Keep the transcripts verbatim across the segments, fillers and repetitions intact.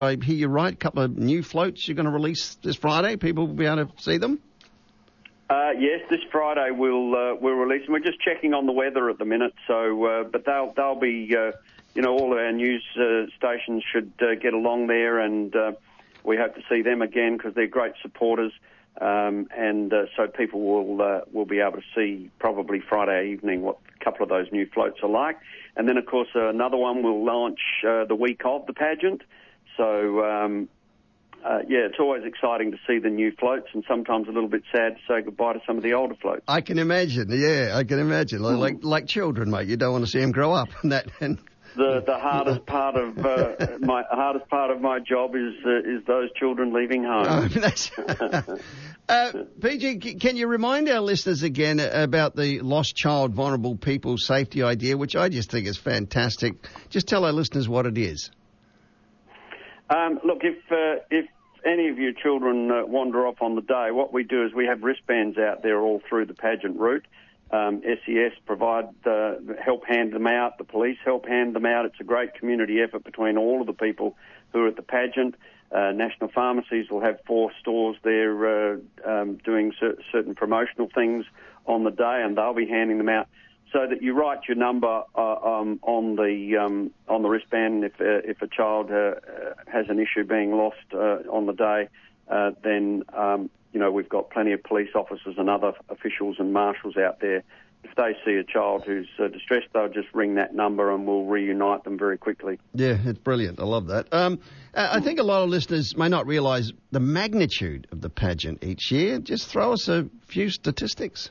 I hear you right, a couple of new floats you're going to release this Friday. People will be able to see them? Uh, yes, this Friday we'll uh, we'll release them. We're just checking on the weather at the minute, so uh, but they'll they'll be uh, you know all of our news uh, stations should uh, get along there, and uh, we hope to see them again because they're great supporters, um, and uh, so people will uh, will be able to see probably Friday evening what a couple of those new floats are like, and then of course uh, another one will launch uh, the week of the pageant, so. Um, Uh, yeah, it's always exciting to see the new floats and sometimes a little bit sad to say goodbye to some of the older floats. I can imagine, yeah, I can imagine. Like, like, like children, mate, you don't want to see them grow up. And that, and the the hardest part of uh, my hardest part of my job is uh, is those children leaving home. Oh, that's uh, P G, can you remind our listeners again about the Lost Child Vulnerable People Safety idea, which I just think is fantastic? Just tell our listeners what it is. Um, look, if uh, if any of your children uh, wander off on the day, what we do is we have wristbands out there all through the pageant route. Um, S E S provide uh, help hand them out. The police help hand them out. It's a great community effort between all of the people who are at the pageant. Uh, National Pharmacies will have four stores there uh, um, doing cer- certain promotional things on the day, and they'll be handing them out. So that you write your number uh, um, on the um, on the wristband. If uh, if a child uh, has an issue being lost uh, on the day, uh, then um, you know we've got plenty of police officers and other officials and marshals out there. If they see a child who's uh, distressed, they'll just ring that number and we'll reunite them very quickly. Yeah, it's brilliant. I love that. Um, I think a lot of listeners may not realise the magnitude of the pageant each year. Just throw us a few statistics.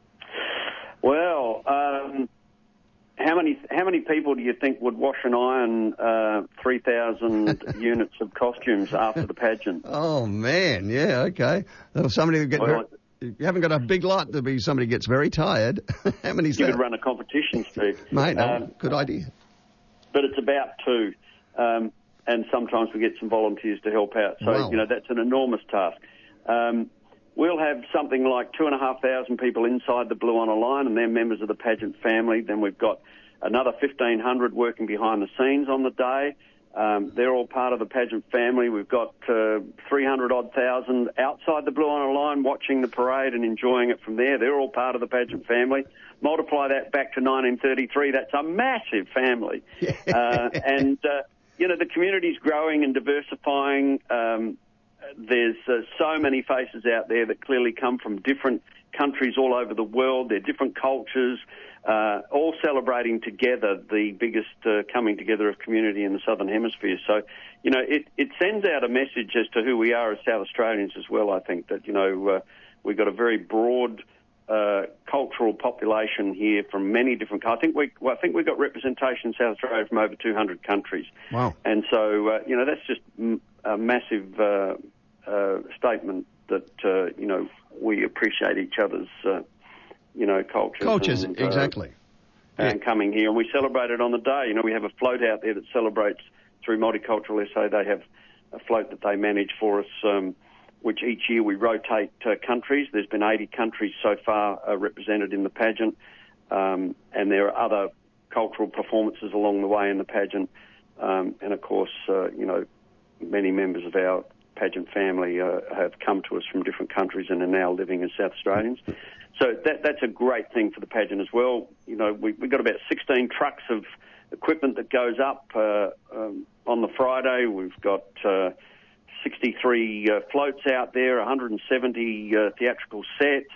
Well, um, how many how many people do you think would wash and iron uh, three thousand units of costumes after the pageant? Oh, man, yeah, okay. Well, somebody would get well, very, you haven't got a big lot to be somebody gets very tired. How many? You could run a competition, Steve. Mate, no, um, good idea. But it's about two, um, and sometimes we get some volunteers to help out. So, wow. you know, that's an enormous task. Um, We'll have something like two and a half thousand people inside the Blue Honour line, and they're members of the pageant family. Then we've got another fifteen hundred working behind the scenes on the day. Um, they're all part of the pageant family. We've got uh, three hundred odd thousand outside the Blue Honour line watching the parade and enjoying it from there. They're all part of the pageant family. Multiply that back to nineteen thirty-three, that's a massive family. uh, and, uh, you know, the community's growing and diversifying. Um, There's uh, so many faces out there that clearly come from different countries all over the world. They're different cultures, uh, all celebrating together the biggest uh, coming together of community in the Southern Hemisphere. So, you know, it, it sends out a message as to who we are as South Australians as well, I think, that, you know, uh, we've got a very broad uh, cultural population here from many different countries. I think we, well, I think we've got representation in South Australia from over two hundred countries. Wow. And so, uh, you know, that's just a massive uh, uh, statement that, uh, you know, we appreciate each other's, uh, you know, cultures. Cultures, and, exactly. Uh, and yeah. coming here. And we celebrate it on the day. You know, we have a float out there that celebrates through Multicultural S A. They have a float that they manage for us, um, which each year we rotate uh, countries. There's been eighty countries so far uh, represented in the pageant. Um, and there are other cultural performances along the way in the pageant. Um, and, of course, uh, you know, many members of our pageant family uh, have come to us from different countries and are now living as South Australians. So that, that's a great thing for the pageant as well. You know, we, we've got about sixteen trucks of equipment that goes up uh, um, on the Friday. We've got uh, sixty-three uh, floats out there, one hundred seventy uh, theatrical sets.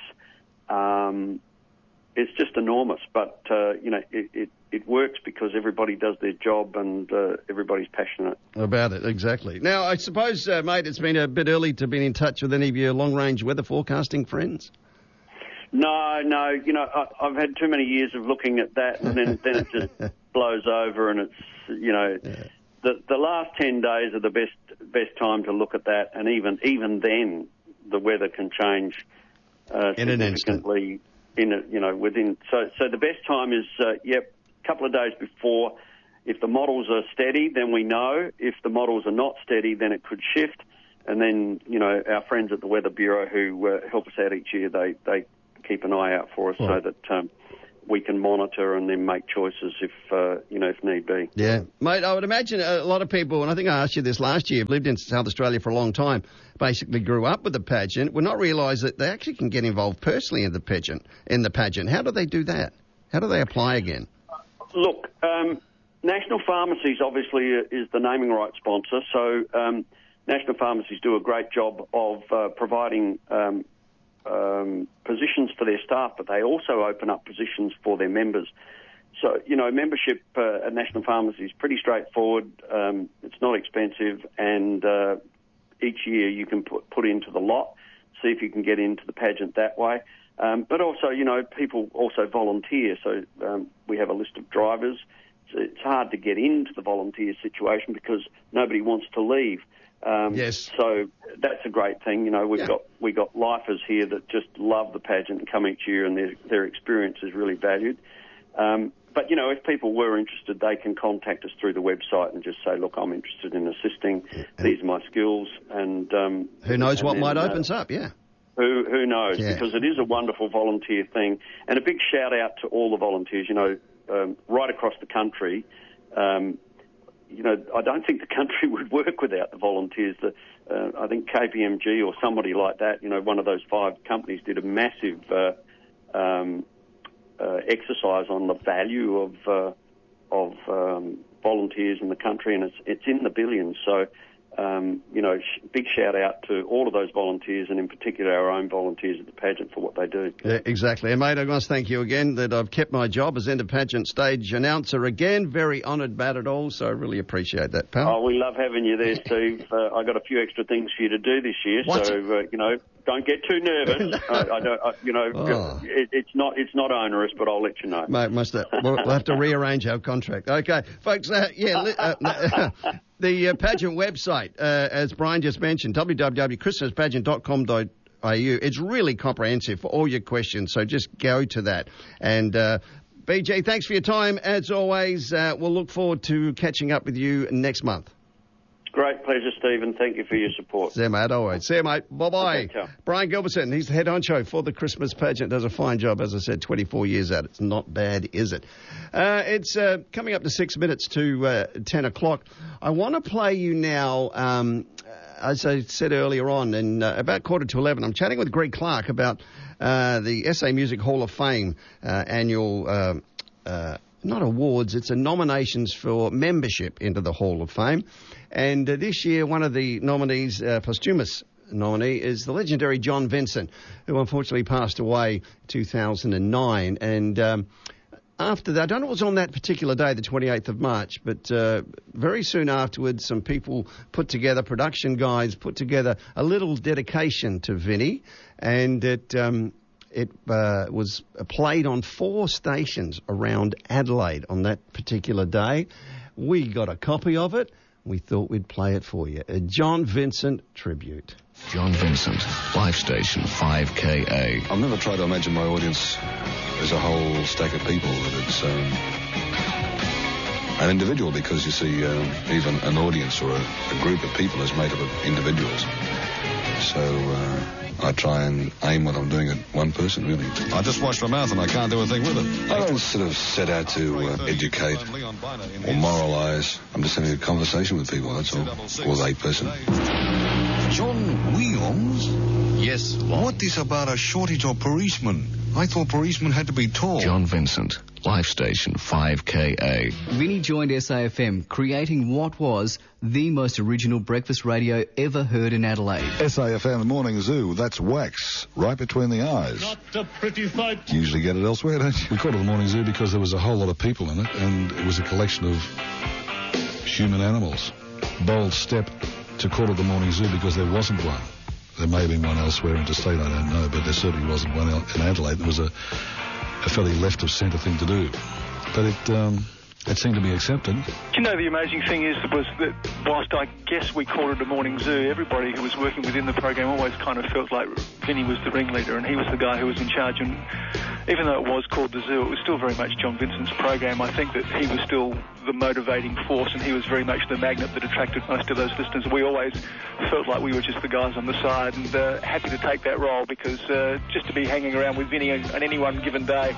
Um, it's just enormous, but, uh, you know, it, it, it works because everybody does their job and uh, everybody's passionate about it, exactly. Now, I suppose, uh, mate, it's been a bit early to be in touch with any of your long-range weather forecasting friends? No, no, you know, I, I've had too many years of looking at that and then, then it just blows over and it's, you know, yeah. the the last ten days are the best best time to look at that, and even even then the weather can change uh, in an instant. In a, you know, within so so the best time is uh, yep, a couple of days before. If the models are steady, then we know. If the models are not steady, then it could shift. And then, you know, our friends at the Weather Bureau who uh, help us out each year, they they keep an eye out for us, right. so that um, we can monitor and then make choices if, uh, you know, if need be. Yeah. Mate, I would imagine a lot of people, and I think I asked you this last year, lived in South Australia for a long time, basically grew up with the pageant, would not realise that they actually can get involved personally in the pageant. In the pageant. How do they do that? How do they apply again? Look, um, National Pharmacies obviously is the naming rights sponsor, so um, National Pharmacies do a great job of uh, providing um, um, positions for their staff, but they also open up positions for their members. So, you know, membership uh, at National Pharmacy is pretty straightforward. Um, it's not expensive, and uh, each year you can put, put into the lot, see if you can get into the pageant that way. Um, but also, you know, people also volunteer. So um, we have a list of drivers. So it's hard to get into the volunteer situation because nobody wants to leave. Um, yes. So that's a great thing. You know, we've yeah. got we got lifers here that just love the pageant and come each year, and their their experience is really valued. Um, but you know, if people were interested, they can contact us through the website and just say, "Look, I'm interested in assisting. These are my skills." And um, who knows and what then, might uh, opens up? Yeah. Who who knows? Yeah. Because it is a wonderful volunteer thing, and a big shout out to all the volunteers. You know, um, right across the country. Um, You know, I don't think the country would work without the volunteers. The, uh, I think K P M G or somebody like that, you know, one of those five companies did a massive uh, um, uh, exercise on the value of uh, of um, volunteers in the country, and it's it's in the billions. So, um, you know, sh- big shout out to all of those volunteers, and in particular our own volunteers at the pageant for what they do. Yeah, exactly. And mate, I must thank you again that I've kept my job as end of pageant stage announcer again. Very honoured about it all, so I really appreciate that, pal. Oh, we love having you there, Steve. Uh, I got a few extra things for you to do this year, what? so uh, you know, don't get too nervous. no. I, I don't, I, you know, oh. it, it's not it's not onerous, but I'll let you know. Mate, must have, we'll, we'll have to rearrange our contract. Okay, folks. Uh, yeah. Li- uh, The uh, pageant website, uh, as Brian just mentioned, w w w dot christmas pageant dot com dot a u. It's really comprehensive for all your questions, so just go to that. And uh, B J, thanks for your time. As always, uh, we'll look forward to catching up with you next month. Great pleasure, Stephen. Thank you for your support. See you, mate. Always. See you, mate. Bye-bye. Okay, Brian Gilbertson, he's the head honcho for the Christmas pageant. Does a fine job, as I said, twenty-four years out. It's not bad, is it? Uh, it's uh, coming up to six minutes to uh, ten o'clock. I want to play you now, um, as I said earlier on, in uh, about quarter to eleven, I'm chatting with Greg Clark about uh, the S A Music Hall of Fame uh, annual uh, uh not awards, it's a nominations for membership into the Hall of Fame. And uh, this year, one of the nominees, uh, posthumous nominee, is the legendary John Vincent, who unfortunately passed away in two thousand nine. And um, after that, I don't know what was on that particular day, the twenty-eighth of March, but uh, very soon afterwards, some people put together, production guys put together a little dedication to Vinnie, and it... Um, It uh, was played on four stations around Adelaide on that particular day. We got a copy of it. We thought we'd play it for you. A John Vincent tribute. John Vincent, Live Station five K A. I've never tried to imagine my audience as a whole stack of people, that it's um, an individual, because you see, um, even an audience or a, a group of people is made up of individuals. So uh, I try and aim what I'm doing at one person, really. I just wash my mouth and I can't do a thing with it. I don't sort of set out to uh, educate or moralise. I'm just having a conversation with people, that's all. Or a person. John Williams? Yes, Lon. What is about a shortage of policemen? I thought policemen had to be tall. John Vincent, Live Station five K A. Vinnie joined S A F M, creating what was the most original breakfast radio ever heard in Adelaide. S A F M Morning Zoo, that's wax, right between the eyes. Not a pretty sight. Usually get it elsewhere, don't you? We called it the Morning Zoo because there was a whole lot of people in it, and it was a collection of human animals. Bold step to call it the Morning Zoo because there wasn't one. There may have been one elsewhere interstate, I don't know, but there certainly wasn't one in Adelaide. It was a, a fairly left-of-centre thing to do. But it um, it seemed to be accepted. Do you know, the amazing thing is was that whilst I guess we called it a morning zoo, everybody who was working within the program always kind of felt like Vinnie was the ringleader and he was the guy who was in charge. And even though it was called the zoo, it was still very much John Vincent's program. I think that he was still the motivating force, and he was very much the magnet that attracted most of those listeners. We always felt like we were just the guys on the side, and uh, happy to take that role, because uh, just to be hanging around with Vinnie on any one given day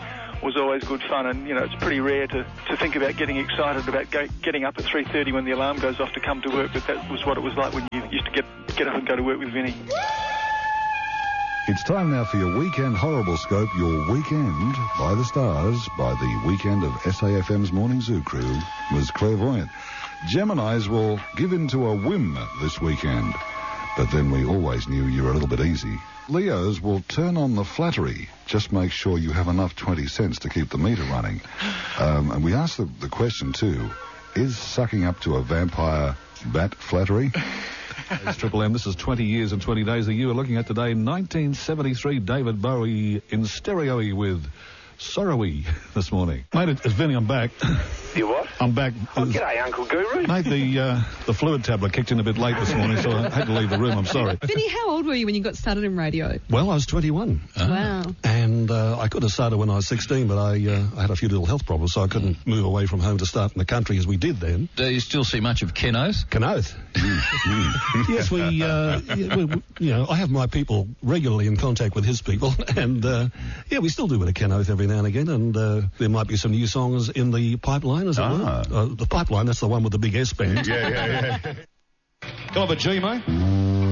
was always good fun, and, you know, it's pretty rare to, to think about getting excited about go, getting up at three thirty when the alarm goes off to come to work, but that was what it was like when you used to get, get up and go to work with Vinny. It's time now for your Weekend Horrible Scope, your Weekend by the Stars, by the weekend of S A F M's Morning Zoo crew was clairvoyant. Geminis will give in to a whim this weekend, but then we always knew you were a little bit easy. Leos will turn on the flattery. Just make sure you have enough twenty cents to keep the meter running. Um, and we asked the, the question too, is sucking up to a vampire bat flattery? It's Triple M. This is twenty years and twenty days that you are looking at today. nineteen seventy-three, David Bowie in stereo-y with Sorrowy this morning. Mate, it's Vinny, I'm back. You what? I'm back. Oh, g'day, Uncle Guru. Mate, the, uh, the fluid tablet kicked in a bit late this morning, so I had to leave the room. I'm sorry. Vinny, how old were you when you got started in radio? Well, I was twenty-one. Wow. And uh, I could have started when I was sixteen, but I, uh, I had a few little health problems, so I couldn't mm. move away from home to start in the country as we did then. Do you still see much of Ken Oath? Ken Oath? Yes, we, uh, yeah, we, we, you know, I have my people regularly in contact with his people, and, uh, yeah, we still do a bit of Ken Oath every now and again, and uh, there might be some new songs in the pipeline, as it ah. were. Uh, the pipeline, that's the one with the big S band. Yeah, yeah, yeah. Can I have a G, mate?